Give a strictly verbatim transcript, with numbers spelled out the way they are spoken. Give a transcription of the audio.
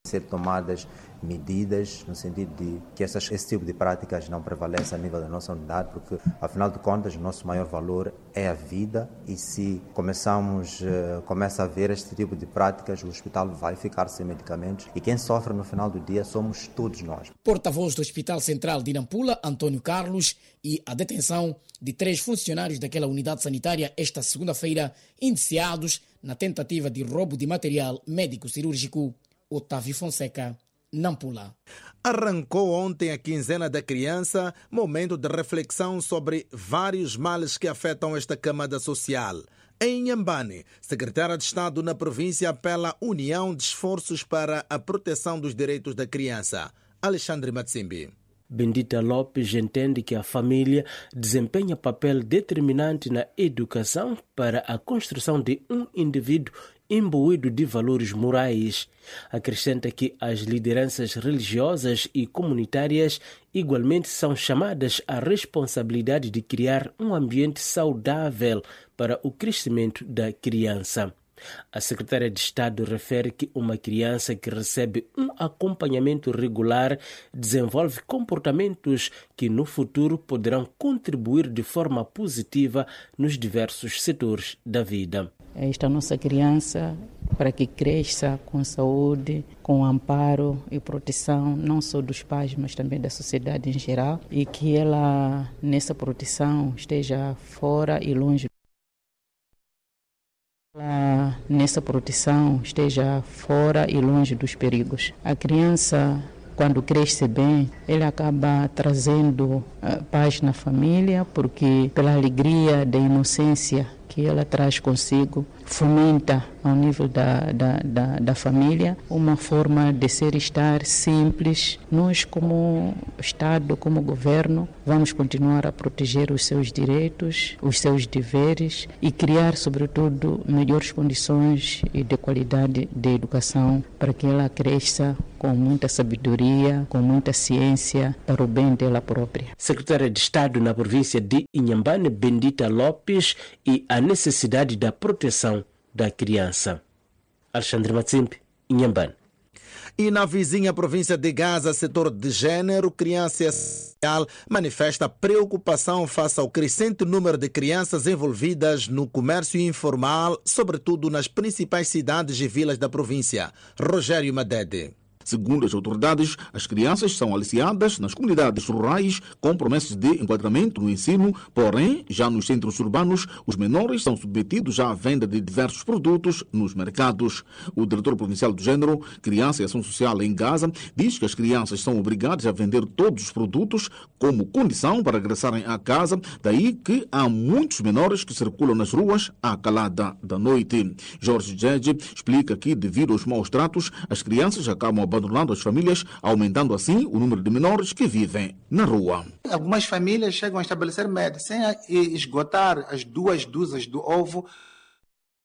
ser tomadas medidas no sentido de que essas, esse tipo de práticas não prevaleça a nível da nossa unidade, porque, afinal de contas, o nosso maior valor é a vida e se começamos, uh, começa a ver este tipo de práticas, o hospital vai ficar sem medicamentos e quem sofre no final do dia somos todos nós. Porta-voz do Hospital Central de Nampula, Antônio Carlos, e a detenção de três funcionários daquela unidade sanitária esta segunda-feira, indiciados na tentativa de roubo de material médico-cirúrgico. Otávio Fonseca, Nampula. Arrancou ontem a quinzena da criança, momento de reflexão sobre vários males que afetam esta camada social. Em Inhambane, secretária de Estado na província apela à união de esforços para a proteção dos direitos da criança. Alexandre Matsimbi. Bendita Lopes entende que a família desempenha papel determinante na educação para a construção de um indivíduo imbuído de valores morais. Acrescenta que as lideranças religiosas e comunitárias igualmente são chamadas à responsabilidade de criar um ambiente saudável para o crescimento da criança. A secretária de Estado refere que uma criança que recebe um acompanhamento regular desenvolve comportamentos que no futuro poderão contribuir de forma positiva nos diversos setores da vida. Esta nossa criança, para que cresça com saúde, com amparo e proteção, não só dos pais, mas também da sociedade em geral, e que ela, nessa proteção, esteja fora e longe Ela, nessa proteção, esteja fora e longe dos perigos. A criança, quando cresce bem, ele acaba trazendo uh, paz na família, porque pela alegria da inocência que ela traz consigo, fomenta ao nível da, da, da, da família uma forma de ser e estar simples. Nós, como Estado, como governo, vamos continuar a proteger os seus direitos, os seus deveres e criar, sobretudo, melhores condições e de qualidade de educação para que ela cresça com muita sabedoria, com muita ciência, para o bem dela própria. Secretária de Estado na província de Inhambane, Bendita Lopes, e a necessidade da proteção da criança. Alexandre Matsimpi, Inhambane. E na vizinha província de Gaza, setor de gênero, criança e social manifesta preocupação face ao crescente número de crianças envolvidas no comércio informal, sobretudo nas principais cidades e vilas da província. Rogério Madede. Segundo as autoridades, as crianças são aliciadas nas comunidades rurais com promessas de enquadramento no ensino, porém, já nos centros urbanos, os menores são submetidos à venda de diversos produtos nos mercados. O diretor provincial do Gênero, Criança e Ação Social em Gaza, diz que as crianças são obrigadas a vender todos os produtos como condição para regressarem à casa, daí que há muitos menores que circulam nas ruas à calada da noite. Jorge Djeje explica que, devido aos maus tratos, as crianças acabam abandonando abandonando as famílias, aumentando assim o número de menores que vivem na rua. Algumas famílias chegam a estabelecer média sem esgotar as duas dúzias do ovo